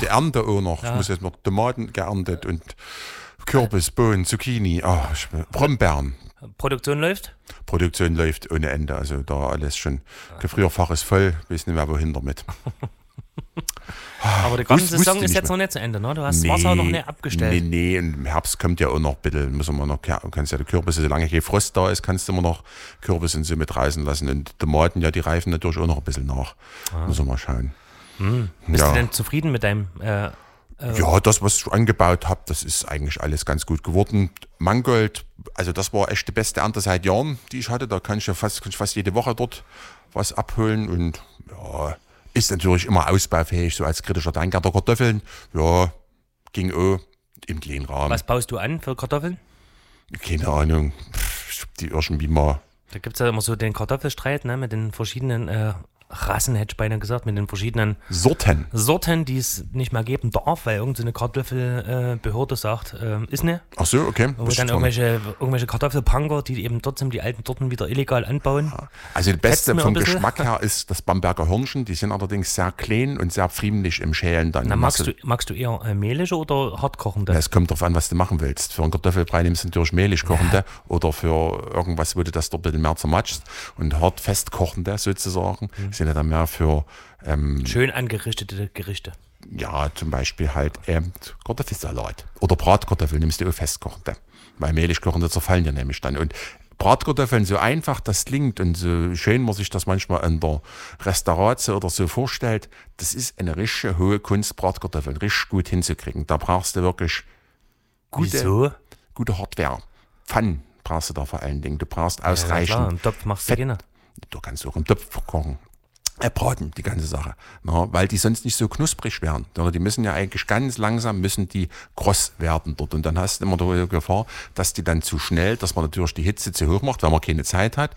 Ernte auch noch. Ja. Ich muss jetzt noch Tomaten geerntet und Kürbis, Bohnen, Zucchini, Brombeeren. Produktion läuft? Produktion läuft ohne Ende. Also da alles schon. Gefrierfach ist voll, weiß nicht mehr wohin damit. Aber die ganze Saison ist jetzt noch nicht zu Ende, ne? Du hast das Wasser noch nicht abgestellt. Nee, im Herbst kommt ja auch noch ein bisschen, müssen wir noch, kannst ja die Kürbisse, solange kein Frost da ist, kannst du immer noch Kürbisse so mit reißen lassen. Und Tomaten, ja, die reifen natürlich auch noch ein bisschen nach. Müssen wir mal schauen. Bist du denn zufrieden mit deinem... Ja, das, was ich angebaut habe, das ist eigentlich alles ganz gut geworden. Mangold, also das war echt die beste Ernte seit Jahren, die ich hatte. Da kann ich fast jede Woche dort was abholen und ja... Ist natürlich immer ausbaufähig, so als kritischer Tanker der Kartoffeln. Ja, ging auch im kleinen Rahmen. Was baust du an für Kartoffeln? Keine Ahnung. Die irgendwie mal. Da gibt es ja immer so den Kartoffelstreit, ne, mit den verschiedenen Rassen, hätte ich beinahe gesagt, mit den verschiedenen Sorten, die es nicht mehr geben darf, weil irgendeine Kartoffelbehörde sagt, ist nicht. Ach so, okay. Wo dann irgendwelche Kartoffelpunker, die eben trotzdem die alten Sorten wieder illegal anbauen. Also das Beste vom Geschmack her ist das Bamberger Hörnchen. Die sind allerdings sehr klein und sehr friemlich im Schälen. Dann magst du eher mehlige oder hartkochende? Es kommt darauf an, was du machen willst. Für einen Kartoffelbrei nimmst du natürlich mehlig kochende oder für irgendwas, wo du das dort ein bisschen mehr zermatschst und hart festkochende sozusagen. Sind ja dann mehr für schön angerichtete Gerichte. Ja, zum Beispiel halt Kartoffelsalat. Oder Bratkartoffeln nimmst du auch festkochende. Weil mehlig kochende zerfallen ja nämlich dann. Und Bratkartoffeln, so einfach das klingt und so schön man sich das manchmal in der Restauration oder so vorstellt, das ist eine richtige hohe Kunst, Bratkartoffeln richtig gut hinzukriegen. Da brauchst du wirklich gute Hardware. Pfannen brauchst du da vor allen Dingen. Du brauchst ausreichend klar, im Topf machst du Fett. Du kannst auch im Topf kochen. Braten, die ganze Sache. Na, weil die sonst nicht so knusprig werden. Die müssen ja eigentlich ganz langsam, die kross werden dort. Und dann hast du immer die Gefahr, dass die dann zu schnell, dass man natürlich die Hitze zu hoch macht, weil man keine Zeit hat.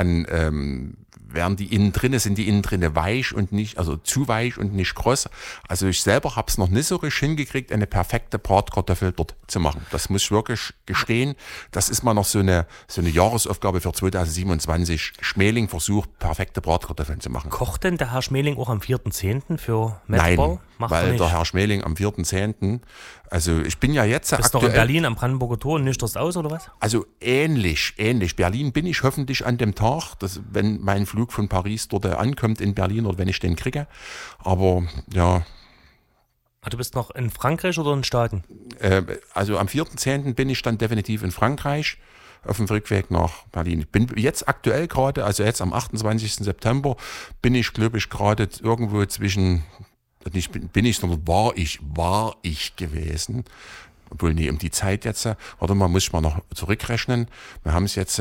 Dann sind die innen drinne weich und nicht, also zu weich und nicht kross. Also ich selber habe es noch nicht so richtig hingekriegt, eine perfekte Bratkartoffel dort zu machen. Das muss ich wirklich gestehen. Das ist mal noch so eine Jahresaufgabe für 2027. Schmeling versucht, perfekte Bratkartoffeln zu machen. Kocht denn der Herr Schmeling auch am 4.10. für Metzbau? Nein, weil der Herr Schmeling am 4.10., also ich bin ja jetzt Bist noch in Berlin am Brandenburger Tor und nüchterst aus, oder was? Also ähnlich. Berlin bin ich hoffentlich an dem Tag, wenn mein Flug von Paris dort ankommt in Berlin oder wenn ich den kriege. Aber ja. Du bist noch in Frankreich oder in den Staaten? Also am 4.10. bin ich dann definitiv in Frankreich auf dem Rückweg nach Berlin. Ich bin jetzt aktuell gerade, also jetzt am 28. September, bin ich, glaube ich, gerade irgendwo zwischen... sondern war ich gewesen. Obwohl, nee, um die Zeit jetzt, warte mal, muss ich mal noch zurückrechnen. Wir haben es jetzt,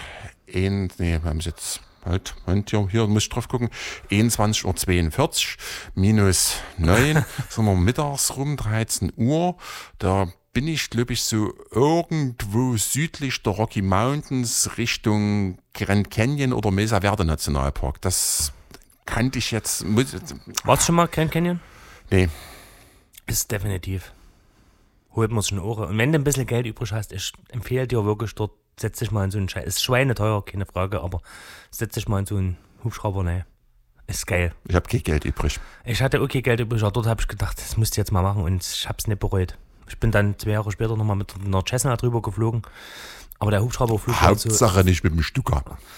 hier muss ich drauf gucken, 21.42 Uhr minus 9, sind wir mittags rum, 13 Uhr. Da bin ich, glaube ich, so irgendwo südlich der Rocky Mountains Richtung Grand Canyon oder Mesa Verde Nationalpark. Das kannte ich jetzt. Warst du schon mal Grand Canyon? Nee. Ist definitiv. Holt man sich in Ohren. Und wenn du ein bisschen Geld übrig hast, ich empfehle dir wirklich dort, setz dich mal in so einen Scheiß. Ist schweineteuer, keine Frage, aber setz dich mal in so einen Hubschrauber, ne. Ist geil. Ich habe kein Geld übrig. Ich hatte okay Geld übrig, aber dort habe ich gedacht, das musst du jetzt mal machen und ich hab's nicht bereut. Ich bin dann 2 Jahre später nochmal mit einer Cessna drüber geflogen, aber der Hubschrauberflug Hauptsache nicht mit dem Stuka.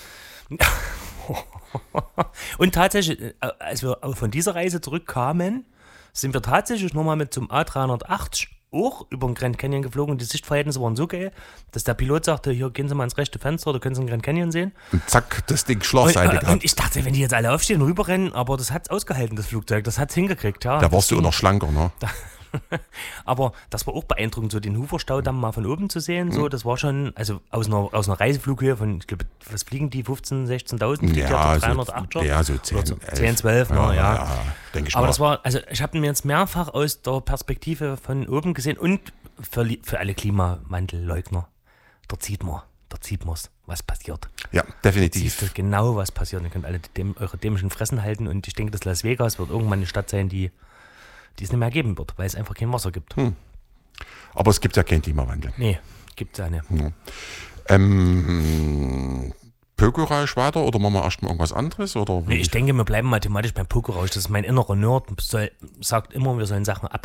Und tatsächlich, als wir von dieser Reise zurückkamen, sind wir tatsächlich nochmal mit zum A380 auch über den Grand Canyon geflogen und die Sichtverhältnisse waren so geil, dass der Pilot sagte, hier gehen Sie mal ins rechte Fenster, da können Sie den Grand Canyon sehen. Und zack, das Ding Schlafseite gehabt. Und ich dachte, wenn die jetzt alle aufstehen und rüberrennen, aber das hat's ausgehalten, das Flugzeug, das hat's hingekriegt, ja. Da warst du auch noch schlanker, ne? Aber das war auch beeindruckend, so den Huferstaudamm mal von oben zu sehen. So, das war schon, also aus einer Reiseflughöhe von, ich glaube, was fliegen die? 15.000, 16.000? Ja, 308er? Ja, so 10, 12, ja. Denke ich aber mal. das war, also ich habe mir jetzt mehrfach aus der Perspektive von oben gesehen und für alle Klimawandelleugner, da sieht man's, was passiert. Ja, definitiv. Siehst du genau, was passiert. Ihr könnt alle eure dämischen Fressen halten und ich denke, dass Las Vegas wird irgendwann eine Stadt sein, die es nicht mehr geben wird, weil es einfach kein Wasser gibt. Aber es gibt ja keinen Klimawandel. Nee, gibt es ja nicht. Ja. Pokerausch weiter oder machen wir erstmal irgendwas anderes? Oder? Nee, ich denke, wir bleiben mathematisch beim Pokerausch. Das ist mein innerer Nerd. Sagt immer, wir sollen Sachen